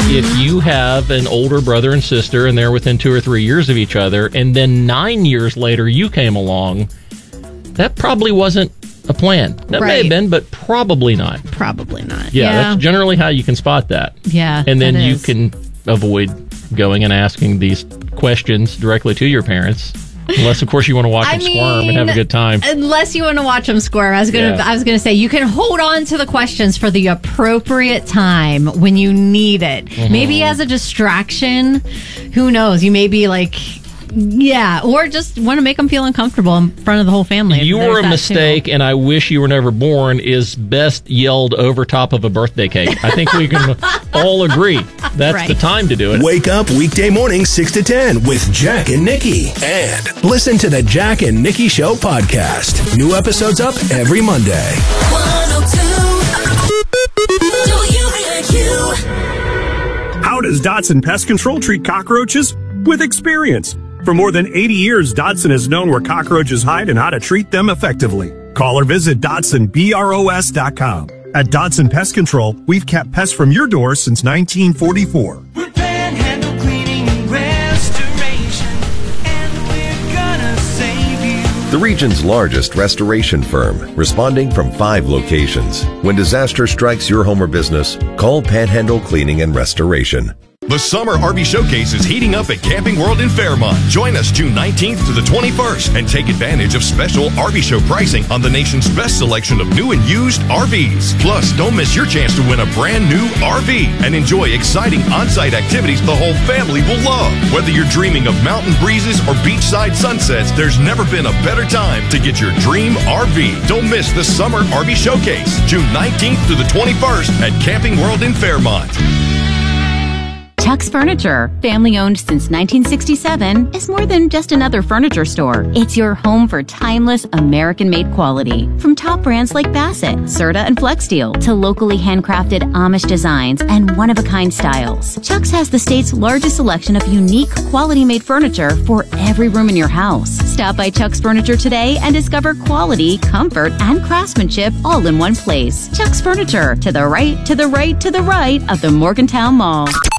if you have an older brother and sister and they're within 2 or 3 years of each other, and then 9 years later you came along, that probably wasn't a plan. That may have been, but probably not. Probably not. Yeah, that's generally how you can spot that. Yeah, and then you can avoid going and asking these questions directly to your parents. Unless, of course, you want to watch them squirm and have a good time. Unless you want to watch them squirm. I was gonna say, you can hold on to the questions for the appropriate time when you need it. Mm-hmm. Maybe as a distraction. Who knows? You may be like... Yeah, or just want to make them feel uncomfortable in front of the whole family. You were a mistake, and I wish you were never born is best yelled over top of a birthday cake. I think we can all agree that's the time to do it. Wake up weekday morning 6 to 10 with Jack and Nikki. And listen to the Jack and Nikki Show podcast. New episodes up every Monday. 102 WNQ. How does Dotson Pest Control treat cockroaches? With experience. For more than 80 years, Dotson has known where cockroaches hide and how to treat them effectively. Call or visit DotsonBROS.com. At Dotson Pest Control, we've kept pests from your door since 1944. We're Panhandle Cleaning and Restoration, and we're gonna save you. The region's largest restoration firm, responding from 5 locations. When disaster strikes your home or business, call Panhandle Cleaning and Restoration. The Summer RV Showcase is heating up at Camping World in Fairmont. Join us June 19th to the 21st and take advantage of special RV show pricing on the nation's best selection of new and used RVs. Plus, don't miss your chance to win a brand new RV and enjoy exciting on-site activities the whole family will love. Whether you're dreaming of mountain breezes or beachside sunsets, there's never been a better time to get your dream RV. Don't miss the Summer RV Showcase, June 19th to the 21st at Camping World in Fairmont. Chuck's Furniture, family owned since 1967, is more than just another furniture store. It's your home for timeless American-made quality. From top brands like Bassett, Serta, and Flexsteel to locally handcrafted Amish designs and one-of-a-kind styles. Chuck's has the state's largest selection of unique quality-made furniture for every room in your house. Stop by Chuck's Furniture today and discover quality, comfort, and craftsmanship all in one place. Chuck's Furniture, to the right, to the right, to the right of the Morgantown Mall.